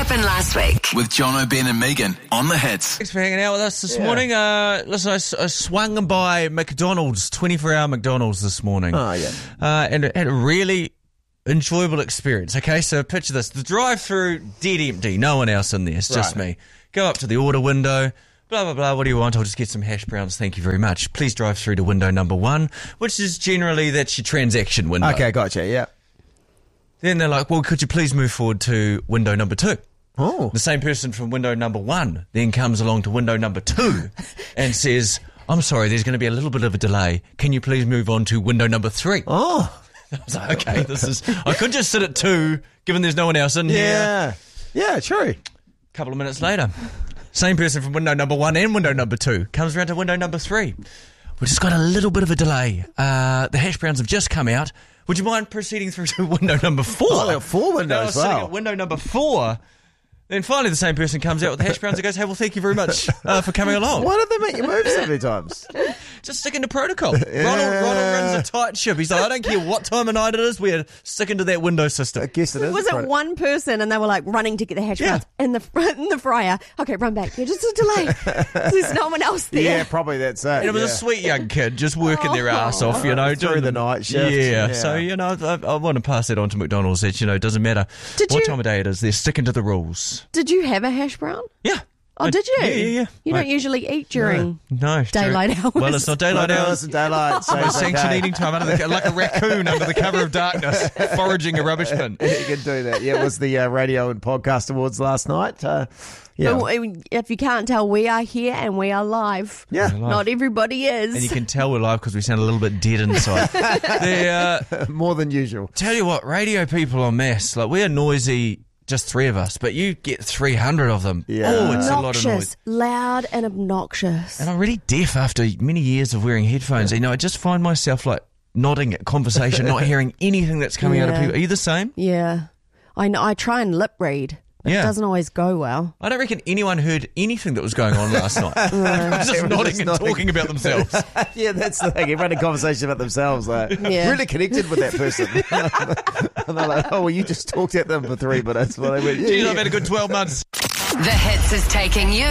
happened last week? With Jono, Ben and Megan on the Hits. Thanks for hanging out with us this morning. Listen, I swung by McDonald's, 24-hour McDonald's this morning. Oh, yeah. And had a really enjoyable experience. Okay, so picture this. The drive-through, dead empty. No one else in there. It's just me. Go up to the order window. Blah, blah, blah. What do you want? I'll just get some hash browns. Thank you very much. Please drive through to window number 1, which is generally, that's your transaction window. Okay, gotcha, yeah. Then they're like, well, could you please move forward to window number 2? Oh. The same person from window number 1 then comes along to window number 2 and says, I'm sorry, there's going to be a little bit of a delay. Can you please move on to window number 3? Oh. I was like, okay, I could just sit at 2, given there's no one else in here. Yeah, true. A couple of minutes later, same person from window number 1 and window number 2 comes around to window number 3. We just got a little bit of a delay. The hash browns have just come out. Would you mind proceeding through to window number 4? Oh, there are 4 windows, I was sitting at window number 4. Then finally the same person comes out with the hash browns and goes, hey, well, thank you very much for coming along. Why did they make you move so many times? Just sticking to protocol. Ronald runs a tight ship. He's like, I don't care what time of night it is, we're sticking to that window system. I guess it is. Was it one person and they were like running to get the hash browns in the fryer? Okay, run back. Yeah, just a delay. There's no one else there. Yeah, probably that's it. And it was a sweet young kid just working their ass off, you know. Through the night shift. Yeah. So, you know, I want to pass that on to McDonald's. That, you know, it doesn't matter what time of day it is. They're sticking to the rules. Did you have a hash brown? Yeah. Oh, did you? Yeah. You don't usually eat during daylight hours. Well, it's not daylight hours. It's daylight. So It's sanctioned eating time, like a raccoon under the cover of darkness, foraging a rubbish bin. You can do that. Yeah, it was the Radio and Podcast Awards last night. But if you can't tell, we are here and we are live. Yeah. Not everybody is. And you can tell we're live because we sound a little bit dead inside. More than usual. Tell you what, radio people en masse, like we are noisy, just 3 of us, but you get 300 of them. Yeah. Oh, it's a lot of noise. Loud and obnoxious. And I'm really deaf after many years of wearing headphones. You know, I just find myself like nodding at conversation, not hearing anything that's coming out of people. Are you the same? Yeah. I know. I try and lip read. It doesn't always go well. I don't reckon anyone heard anything that was going on last night. Just nodding and talking about themselves. Yeah, that's the thing. Everyone had a conversation about themselves. Like, really connected with that person. And they're like, oh, well, you just talked at them for 3 minutes. Well, they went, Geez, I've had a good 12 months. The Hits is taking you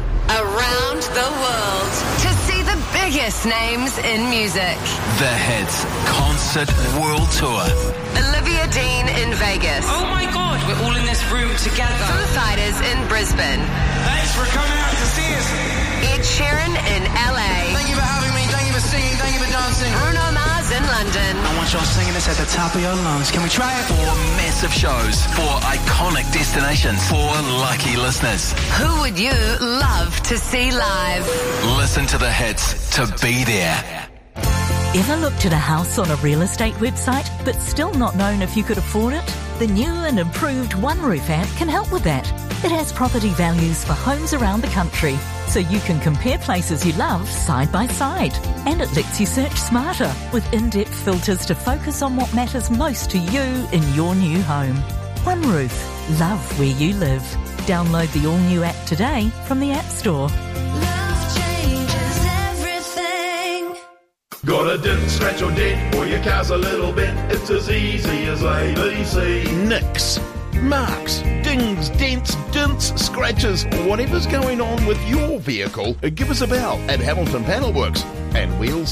around the world to see the biggest names in music. The Hits Concert World Tour. Olivia Dean in Vegas. Oh my God, we're all in this room together. Foo Fighters in Brisbane. Thanks for coming out to see us. Ed Sheeran in LA. Thank you for having me, thank you for singing, thank you for dancing. Bruno Mars in London. I want y'all singing this at the top of your lungs. Can we try it? 4 massive shows, 4 iconic destinations, 4 lucky listeners. Who would you love to see live? Listen to the Hits to be there. Ever looked at a house on a real estate website but still not known if you could afford it? The new and improved One Roof app can help with that. It has property values for homes around the country, so you can compare places you love side by side. And it lets you search smarter with in-depth filters to focus on what matters most to you in your new home. One Roof. Love where you live. Download the all-new app today from the App Store. Got a dent, scratch or dent, or your car's a little bent. It's as easy as ABC. Nicks, marks, dings, dents, dints, scratches, whatever's going on with your vehicle, give us a bell at Hamilton Panel Works and we'll